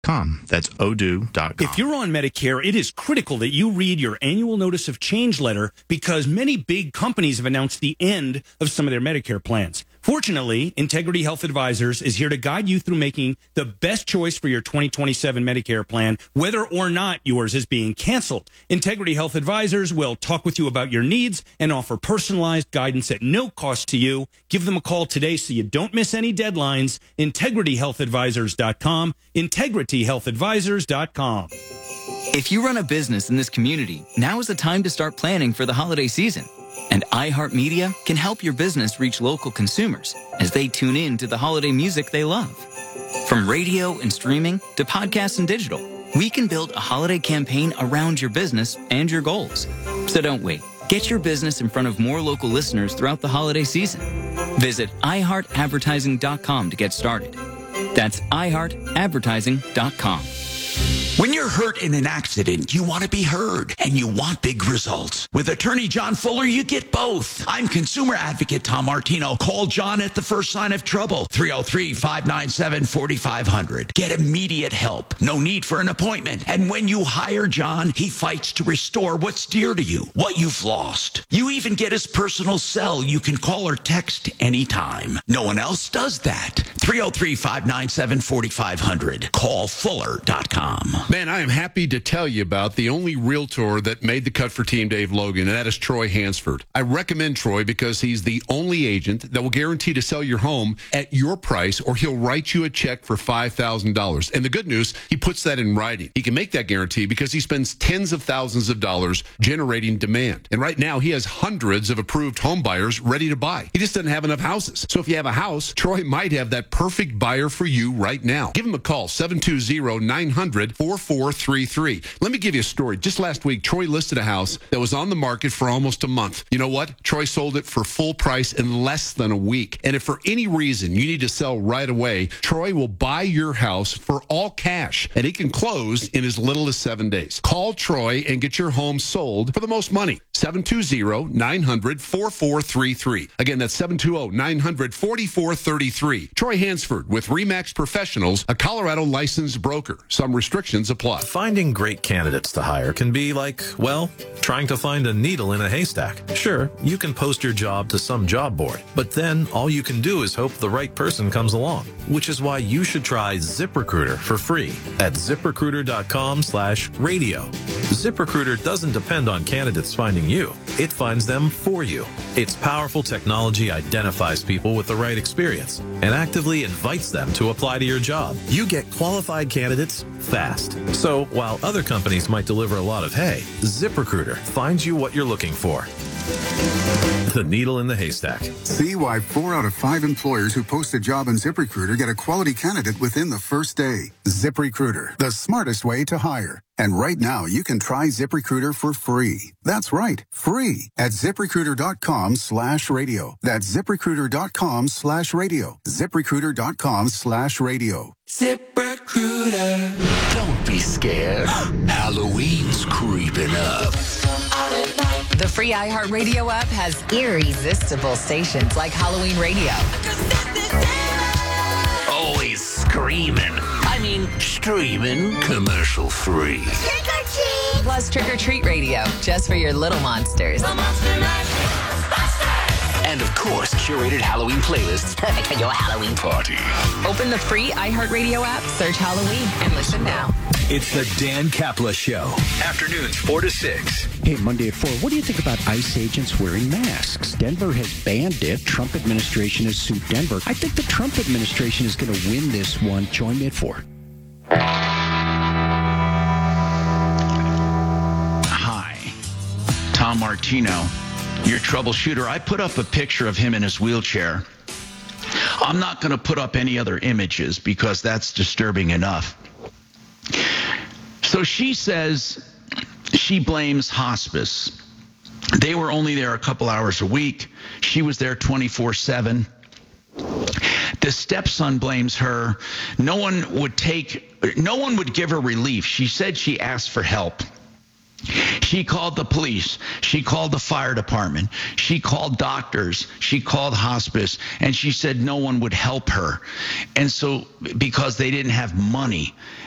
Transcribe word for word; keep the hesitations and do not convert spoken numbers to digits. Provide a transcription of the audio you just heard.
Com. That's odoo dot com. If you're on Medicare, it is critical that you read your annual notice of change letter because many big companies have announced the end of some of their Medicare plans. Fortunately, Integrity Health Advisors is here to guide you through making the best choice for your twenty twenty-seven Medicare plan, whether or not yours is being canceled. Integrity Health Advisors will talk with you about your needs and offer personalized guidance at no cost to you. Give them a call today so you don't miss any deadlines. integrity health advisors dot com. integrity health advisors dot com. If you run a business in this community, now is the time to start planning for the holiday season. And iHeartMedia can help your business reach local consumers as they tune in to the holiday music they love. From radio and streaming to podcasts and digital, we can build a holiday campaign around your business and your goals. So don't wait. Get your business in front of more local listeners throughout the holiday season. Visit i heart advertising dot com to get started. That's i heart advertising dot com. When you're hurt in an accident, you want to be heard, and you want big results. With attorney John Fuller, you get both. I'm consumer advocate Tom Martino. Call John at the first sign of trouble, three oh three, five nine seven, four five zero zero. Get immediate help. No need for an appointment. And when you hire John, he fights to restore what's dear to you, what you've lost. You even get his personal cell. You can call or text anytime. No one else does that. three oh three, five nine seven, four five zero zero. Call fuller dot com. Man, I am happy to tell you about the only realtor that made the cut for Team Dave Logan, and that is Troy Hansford. I recommend Troy because he's the only agent that will guarantee to sell your home at your price, or he'll write you a check for five thousand dollars. And the good news, he puts that in writing. He can make that guarantee because he spends tens of thousands of dollars generating demand. And right now, he has hundreds of approved home buyers ready to buy. He just doesn't have enough houses. So if you have a house, Troy might have that perfect buyer for you right now. Give him a call, seven two zero, nine hundred, four four three three. Let me give you a story. Just last week, Troy listed a house that was on the market for almost a month. You know what? Troy sold it for full price in less than a week. And if for any reason you need to sell right away, Troy will buy your house for all cash, and he can close in as little as seven days. Call Troy and get your home sold for the most money. seven two zero, nine hundred, four four three three. Again, that's seven two zero, nine hundred, four four three three. Troy Hansford with RE/MAX Professionals, a Colorado licensed broker. Some restrictions apply. Finding great candidates to hire can be like, well, trying to find a needle in a haystack. Sure, you can post your job to some job board, but then all you can do is hope the right person comes along, which is why you should try ZipRecruiter for free at ziprecruiter dot com slash radio. ZipRecruiter doesn't depend on candidates finding you. It finds them for you. Its powerful technology identifies people with the right experience and actively invites them to apply to your job. You get qualified candidates fast. So while other companies might deliver a lot of hay, ZipRecruiter finds you what you're looking for. The needle in the haystack. See why four out of five employers who post a job on ZipRecruiter get a quality candidate within the first day. ZipRecruiter, the smartest way to hire. And right now, you can try ZipRecruiter for free. That's right, free at ziprecruiter dot com slash radio. That's ziprecruiter dot com slash radio. ziprecruiter dot com slash radio. ZipRecruiter. Don't be scared. Halloween's creeping up. The free iHeartRadio app has irresistible stations like Halloween Radio. Always screaming. I mean, streaming commercial free. Trick or treat! Plus Trick or Treat Radio, just for your little monsters. The Monster Mash. And of course, curated Halloween playlists. Perfect for your Halloween party. Open the free iHeartRadio app, search Halloween, and listen now. It's the Dan Kapla Show. Afternoons four to six. Hey, Monday at four. What do you think about ICE agents wearing masks? Denver has banned it. Trump administration has sued Denver. I think the Trump administration is going to win this one. Join me at four. Hi, Tom Martino, your troubleshooter. I put up a picture of him in his wheelchair. I'm not going to put up any other images because that's disturbing enough. So she says she blames hospice. They were only there a couple hours a week. She was there twenty-four seven. The stepson blames her. No one would take, no one would give her relief. She said she asked for help. She called the police. She called the fire department. She called doctors. She called hospice. And she said no one would help her. And so, because they didn't have money.